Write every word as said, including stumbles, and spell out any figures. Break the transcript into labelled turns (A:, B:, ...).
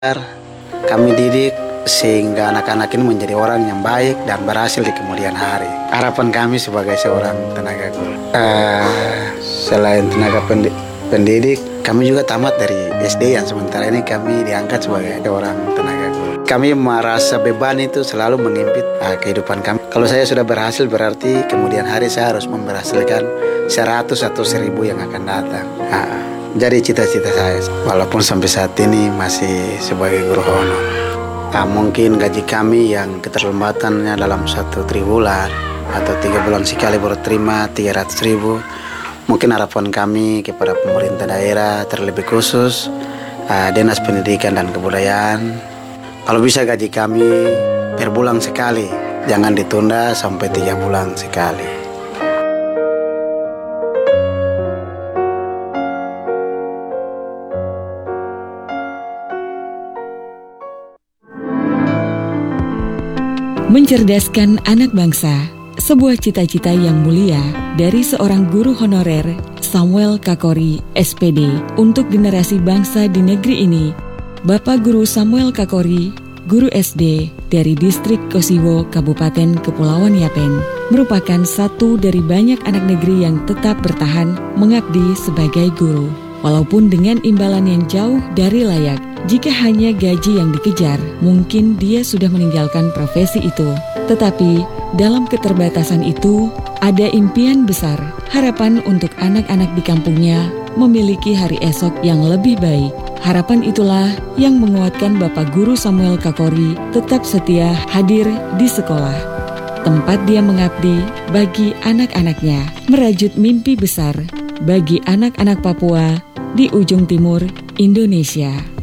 A: Kami didik sehingga anak-anak ini menjadi orang yang baik dan berhasil di kemudian hari. Harapan kami sebagai seorang tenaga guru, uh, selain tenaga pendidik, pendidik, kami juga tamat dari S D yang sementara ini kami diangkat sebagai seorang tenaga guru. Kami merasa beban itu selalu mengimpit uh, kehidupan kami. Kalau saya sudah berhasil, berarti kemudian hari saya harus memberhasilkan seratus atau seribu yang akan datang. Uh, Jadi cita-cita saya, walaupun sampai saat ini masih sebagai guru honor. Nah, mungkin gaji kami yang keterlambatannya dalam satu triwulan atau tiga bulan sekali baru terima tiga ratus ribu. Mungkin harapan kami kepada pemerintah daerah, terlebih khusus uh, Dinas Pendidikan dan Kebudayaan, kalau bisa gaji kami per bulan sekali, jangan ditunda sampai tiga bulan sekali.
B: Mencerdaskan anak bangsa, sebuah cita-cita yang mulia dari seorang guru honorer, Samuel Kakori, S P D, untuk generasi bangsa di negeri ini. Bapak Guru Samuel Kakori, guru S D dari distrik Kosiwo, Kabupaten Kepulauan Yapen, merupakan satu dari banyak anak negeri yang tetap bertahan mengabdi sebagai guru. Walaupun dengan imbalan yang jauh dari layak, jika hanya gaji yang dikejar, mungkin dia sudah meninggalkan profesi itu. Tetapi dalam keterbatasan itu, ada impian besar, harapan untuk anak-anak di kampungnya memiliki hari esok yang lebih baik. Harapan itulah yang menguatkan Bapak Guru Samuel Kakori tetap setia hadir di sekolah, tempat dia mengabdi bagi anak-anaknya, merajut mimpi besar bagi anak-anak Papua di ujung timur Indonesia.